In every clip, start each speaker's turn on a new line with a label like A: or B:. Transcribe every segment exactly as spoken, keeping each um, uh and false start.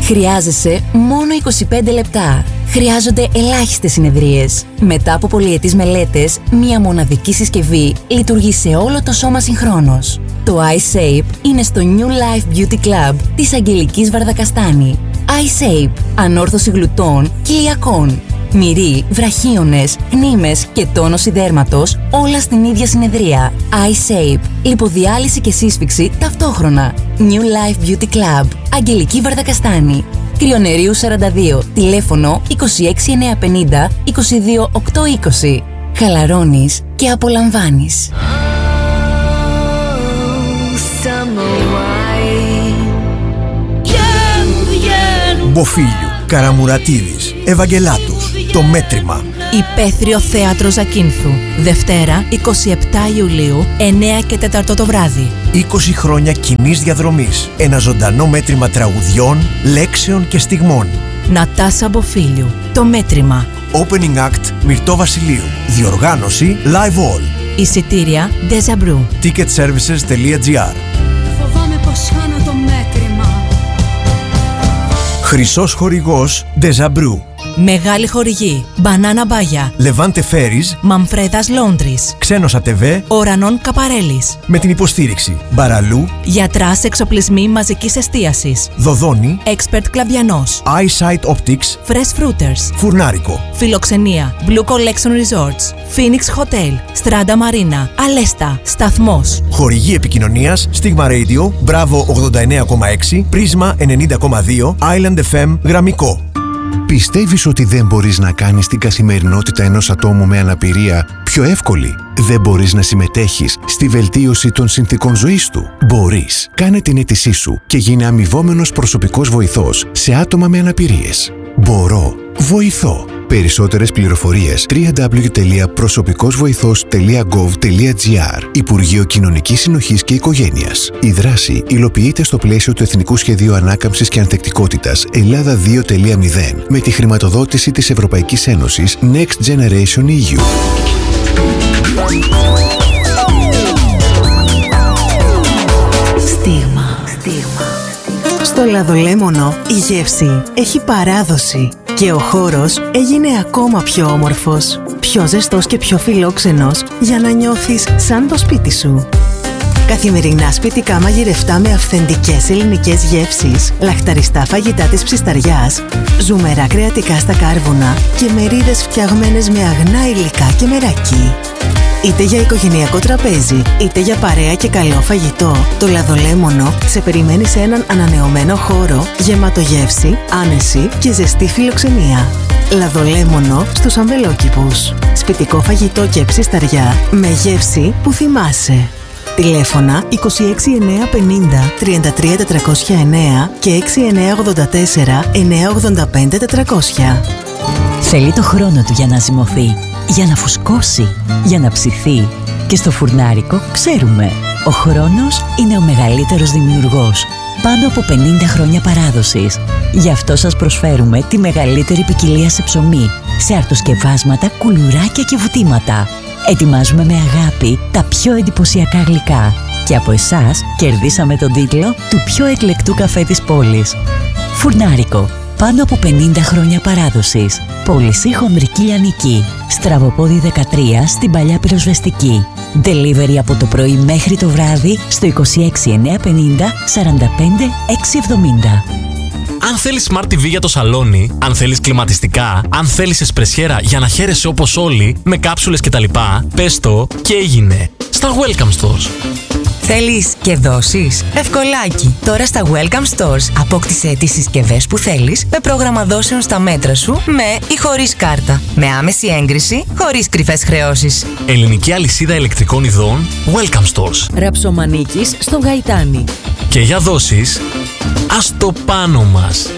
A: Χρειάζεσαι μόνο είκοσι πέντε λεπτά. Χρειάζονται ελάχιστες συνεδρίες. Μετά από πολυετής μελέτες, μία μοναδική συσκευή λειτουργεί σε όλο το σώμα συγχρόνως. Το iShape είναι στο New Life Beauty Club της Αγγελικής Βαρδακαστάνη. iShape, ανόρθωση γλουτών και ηλιακών. Μυρί, βραχίονες, γνήμες και τόνωση δέρματος, όλα στην ίδια συνεδρία. iShape, λιποδιάλυση και σύσφυξη ταυτόχρονα. New Life Beauty Club, Αγγελική Βαρδακαστάνη. Κρυονερίου σαράντα δύο, τηλέφωνο είκοσι έξι εννιακόσια πενήντα είκοσι δύο οκτακόσια είκοσι. Χαλαρώνεις και απολαμβάνεις.
B: Μποφίλιου, Καραμουρατίδης, Ευαγγελάτος, Το Μέτρημα.
C: Υπαίθριο Θέατρο Ζακίνθου. Δευτέρα, εικοστή εβδόμη Ιουλίου, εννιά και τέσσερα το βράδυ.
B: είκοσι χρόνια κοινής διαδρομής. Ένα ζωντανό μέτρημα τραγουδιών, λέξεων και στιγμών.
C: Νατάσα Μποφίλιου. Το Μέτρημα.
B: Opening Act Μυρτώ Βασιλείου. Διοργάνωση Live All.
C: Εισιτήρια Déjà Brew.
B: ticketservices τελεία gr.
D: Φοβάμαι πως χάνω το μέτρημα.
B: Χρυσός χορηγός Déjà Brew.
C: Μεγάλη χορηγή Μπανάνα Μπάγια,
B: Λεβάντε Φέρις,
C: Μαμφρέδας Λόντρις,
B: Ξένος ΑΤΒ,
C: Ορανών Καπαρέλης.
B: με την υποστήριξη Μπαραλού,
C: Γιατράς Εξοπλισμοί Μαζικής Εστίασης,
B: Δοδόνη,
C: Expert Κλαβιανός,
B: Eyesight Optics,
C: Fresh Fruiters,
B: Φουρνάρικο.
C: Φιλοξενία Blue Collection Resorts, Phoenix Hotel, Strada Marina, Αλέστα, Σταθμός.
B: Χορηγή επικοινωνίας Stigma Radio, Bravo ογδόντα εννέα κόμμα έξι, Prisma ενενήντα κόμμα δύο, Island εφ εμ Γραμμικό.
E: Πιστεύεις ότι δεν μπορείς να κάνεις την καθημερινότητα ενός ατόμου με αναπηρία πιο εύκολη? Δεν μπορείς να συμμετέχεις στη βελτίωση των συνθήκων ζωής του? Μπορείς. Κάνε την αίτησή σου και γίνε αμοιβόμενος προσωπικός βοηθός σε άτομα με αναπηρίες. Μπορώ. Βοηθώ. Περισσότερες πληροφορίες double-u double-u double-u τελεία προσωπικός βοηθός τελεία gov τελεία gr. Υπουργείο Κοινωνικής Συνοχής και Οικογένειας. Η δράση υλοποιείται στο πλαίσιο του Εθνικού Σχεδίου Ανάκαμψης και Ανθεκτικότητας Ελλάδα δύο τελεία μηδέν με τη χρηματοδότηση της Ευρωπαϊκής Ένωσης Next Generation ι γιου.
F: Στίγμα. Στίγμα. Στο Λαδολέμονο η γεύση έχει παράδοση και ο χώρος έγινε ακόμα πιο όμορφος, πιο ζεστός και πιο φιλόξενος για να νιώθεις σαν το σπίτι σου. Καθημερινά σπιτικά μαγειρευτά με αυθεντικές ελληνικές γεύσεις, λαχταριστά φαγητά της ψισταριάς, ζουμερά κρεατικά στα κάρβουνα και μερίδες φτιαγμένες με αγνά υλικά και μεράκι. Είτε για οικογενειακό τραπέζι, είτε για παρέα και καλό φαγητό, το Λαδολέμονο σε περιμένει σε έναν ανανεωμένο χώρο, γεμάτο γεύση, άνεση και ζεστή φιλοξενία. Λαδολέμονο στους Αμπελόκηπους. Σπιτικό φαγητό και ψισταριά με γεύση που θυμάσαι. Τηλέφωνα είκοσι έξι εννιακόσια πενήντα τριάντα τρία τετρακόσια εννέα και έξι εννιακόσια ογδόντα τέσσερα εννιακόσια ογδόντα πέντε τετρακόσια.
G: Θέλει το χρόνο του για να ζυμωθεί, για να φουσκώσει, για να ψηθεί. Και στο φουρνάρικο ξέρουμε, ο χρόνος είναι ο μεγαλύτερος δημιουργός. Πάνω από πενήντα χρόνια παράδοσης. Γι' αυτό σας προσφέρουμε τη μεγαλύτερη ποικιλία σε ψωμί, σε αρτοσκευάσματα, κουλουράκια και βουτήματα. Ετοιμάζουμε με αγάπη τα πιο εντυπωσιακά γλυκά. Και από εσάς κερδίσαμε τον τίτλο του πιο εκλεκτού καφέ της πόλης. Φουρνάρικο. Πάνω από πενήντα χρόνια παράδοσης. Πώληση Χονδρική Λιανική. Στραβοπόδι δεκατρία στην Παλιά Πυροσβεστική. Delivery από το πρωί μέχρι το βράδυ στο είκοσι έξι εννιακόσια πενήντα σαράντα πέντε εξακόσια εβδομήντα.
H: Αν θέλεις Smart τι βι για το σαλόνι, αν θέλεις κλιματιστικά, αν θέλεις εσπρεσιέρα για να χαίρεσαι όπως όλοι, με κάψουλες κτλ, πες το και έγινε. Στα Welcome Stores.
I: Θέλεις και δώσεις? Ευκολάκι! Τώρα στα Welcome Stores απόκτησε τις συσκευές που θέλεις με πρόγραμμα δώσεων στα μέτρα σου με ή χωρίς κάρτα. Με άμεση έγκριση, χωρίς κρυφές χρεώσεις.
H: Ελληνική αλυσίδα ηλεκτρικών ειδών Welcome Stores.
C: Ραψομανίκης στο Γαϊτάνι.
H: Και για δώσεις, ας το πάνω μας.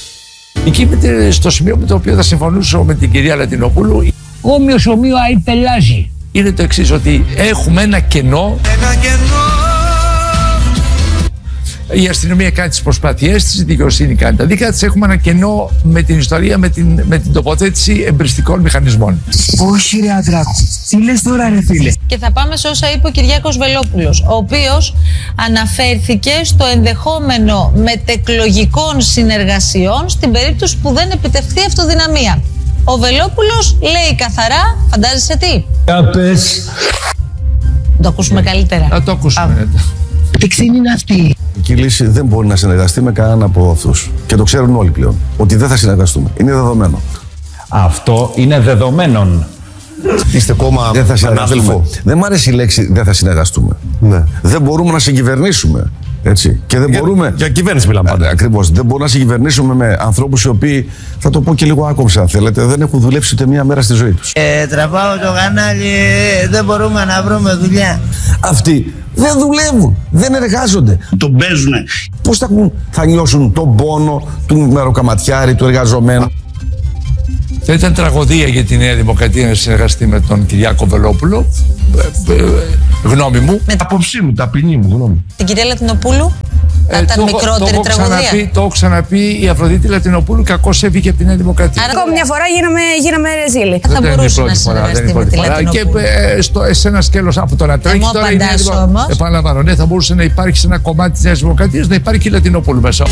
J: Εκεί στο σημείο με το οποίο θα συμφωνήσω με την κυρία Λατινοπούλου,
K: όμοιος ομοίο αη πελάζει.
J: Είναι το εξής, ότι έχουμε ένα κενό, ένα κενό Η αστυνομία κάνει τις προσπάθειές της, η δικαιοσύνη κάνει τα δικά της. Έχουμε ένα κενό με την ιστορία, με την, με την τοποθέτηση εμπριστικών μηχανισμών.
L: Όχι ρε Αντράκου, τι λες τώρα ρε φίλε.
M: Και θα πάμε σε όσα είπε ο Κυριάκος Βελόπουλος, ο οποίος αναφέρθηκε στο ενδεχόμενο μετεκλογικών συνεργασιών στην περίπτωση που δεν επιτευχθεί αυτοδυναμία. Ο Βελόπουλος λέει καθαρά, φαντάζεσαι τι.
L: Για πες.
M: Το ακούσουμε καλύτερα.
J: Να το ακούσουμε.
L: Τι ξύνη είναι αυτή.
N: Η Κιλήση δεν μπορεί να συνεργαστεί με κανέναν από αυτούς. Και το ξέρουν όλοι πλέον. Ότι δεν θα συνεργαστούμε. Είναι δεδομένο.
O: Αυτό είναι δεδομένον.
N: Είστε κόμμα δεν θα συνεργαστούμε. Δεν μου αρέσει η λέξη δεν θα συνεργαστούμε. Ναι. Δεν μπορούμε να συγκυβερνήσουμε. Έτσι. Και δεν
P: για,
N: μπορούμε.
P: Για κυβέρνηση μιλάμε πάντα.
N: Ακριβώς. Δεν μπορούμε να συγκυβερνήσουμε με ανθρώπους οι οποίοι, θα το πω και λίγο άκομψα αν θέλετε, δεν έχουν δουλέψει ούτε μία μέρα στη ζωή τους.
Q: Ε, τραβάω το κανάλι, δεν μπορούμε να βρούμε δουλειά.
N: Αυτοί δεν δουλεύουν, δεν εργάζονται.
P: Τον παίζουνε.
N: Πώς θα, θα νιώσουν τον πόνο του μεροκαματιάρη, του εργαζομένου.
J: Θα ήταν τραγωδία για τη Νέα Δημοκρατία να συνεργαστεί με τον Κυριάκο Βελόπουλο. Ε, ε, ε, γνώμη μου.
P: Με απόψη μου, ταπεινή μου γνώμη.
M: Την κυρία Λατινοπούλου. Θα ε, ήταν το, μικρότερη
J: το
M: τραγωδία.
J: Ξαναπεί, το έχω ξαναπεί, η Αφροδίτη Λατινοπούλου κακώς έφυγε από τη Νέα Δημοκρατία.
R: Άρα ακόμη μια φορά γίναμε, γίναμε ρεζίλοι.
M: Θα δεν μπορούσε να συνεργαστεί με τη Λατινοπούλου.
J: Και ε, στο, σε ένα σκέλος από το να τρέχει τώρα η Νέα Δημοκρατία. Επαναλαμβάνω, ναι, θα μπορούσε να υπάρχει σε ένα κομμάτι της Νέας Δημοκρατίας να υπάρχει η Λατινοπούλου μέσα.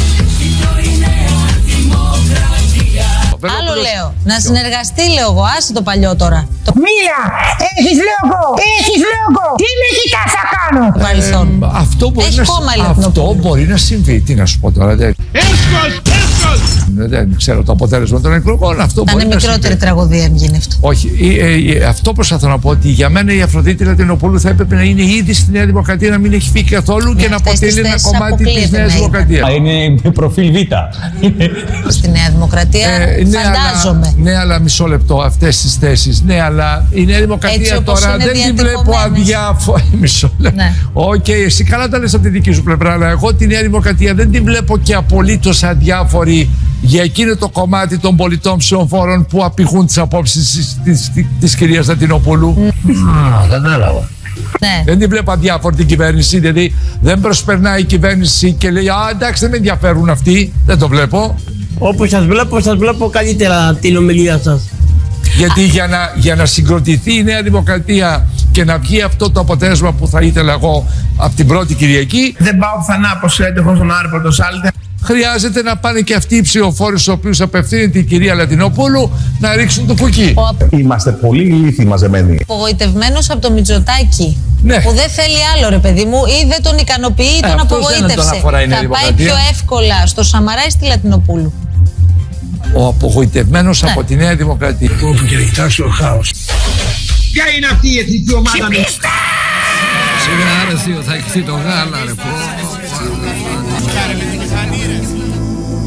M: Άλλο λέω, να συνεργαστεί λέω εγώ, άσε το παλιό τώρα.
R: Μίλα, έχεις λόγο, έχεις λόγο, τι με κοιτάς θα κάνω.
M: Παρελθόν.
J: Ε, αυτό μπορεί,
M: Έχει
J: να,
M: κόμμα,
J: αυτό μπορεί να συμβεί, τι να σου πω τώρα. Δεν,
P: έσχος, έσχος.
J: δεν ξέρω το αποτέλεσμα των εκλογών, αυτό
M: θα
J: μπορεί
M: είναι
J: να
M: μικρότερη
J: συμβεί.
M: τραγωδία αν γίνει αυτό.
J: Όχι, ε, ε, αυτό προσπαθώ να πω ότι για μένα η Αφροδίτη Λατινοπούλου θα έπρεπε να είναι ήδη στη Νέα Δημοκρατία, να μην έχει φύγει καθόλου και να αποτελεί ένα κομμάτι της Νέας Δημοκρατίας.
O: Είναι προφίλ Β.
M: Στη Νέα Δημοκρατία φαντάζομαι.
J: Ναι, αλλά μισό λεπτό αυτές τις θέσεις. Ναι, αλλά η Νέα Δημοκρατία τώρα δεν την βλέπω αδιάφορη. Μισό λεπτό. Ναι. Οκ, okay, εσύ καλά τα λες από τη δική σου πλευρά, αλλά εγώ τη Νέα Δημοκρατία δεν την βλέπω και απολύτως αδιάφορη για εκείνο το κομμάτι των πολιτών ψηφοφόρων που απηχούν τις απόψεις της, της, της, της κυρίας Λατινοπούλου.
L: Α, κατάλαβα.
M: Ναι.
J: Δεν την βλέπω αδιάφορη την κυβέρνηση, δηλαδή δεν προσπερνάει η κυβέρνηση και λέει «Α, εντάξει, δεν με ενδιαφέρουν αυτοί», δεν το βλέπω.
L: Όπως σας βλέπω, σας βλέπω καλύτερα την ομιλία σας.
J: Γιατί για να, για να συγκροτηθεί η Νέα Δημοκρατία και να βγει αυτό το αποτέλεσμα που θα ήθελα εγώ από την πρώτη Κυριακή.
L: Δεν πάω πουθενά πως έτυχω στον Άρη Πρωτοσάλτε.
J: Χρειάζεται να πάνε και αυτοί οι ψηφοφόροι στους οποίους απευθύνεται η κυρία Λατινοπούλου να ρίξουν το κουκί.
P: Είμαστε πολύ ηλίθιοι μαζεμένοι.
M: Απογοητευμένος από το Μητσοτάκη.
J: Ναι.
M: Που δεν θέλει άλλο ρε παιδί μου, ή δεν τον ικανοποιεί ή τον απογοήτευσε.
J: Τον
M: θα πάει πιο εύκολα στο Σαμαρά ή στη Λατινοπούλου.
J: Ο απογοητευμένος ναι. από τη Νέα Δημοκρατία.
L: Όπου και κοιτάξτε το χάος. Ποια είναι αυτή η εθνική ομάδα μου?
J: Σιγά ρε θείο, θα εκθεί το γάλα ρε πω.